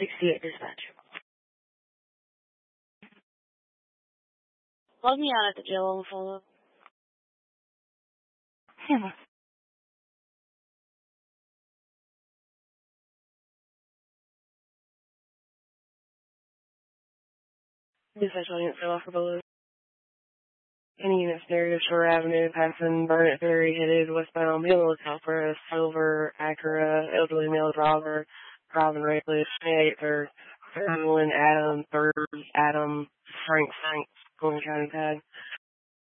68 dispatch. Log me out at the jail on follow-up. Dispatch audience for Locker below. Any units near Shore Avenue, passing Burnett Ferry, headed westbound, be on the lookout for a silver Acura, elderly male driver, driving reckless, 28th or Adam, Frank, Golden County Tag.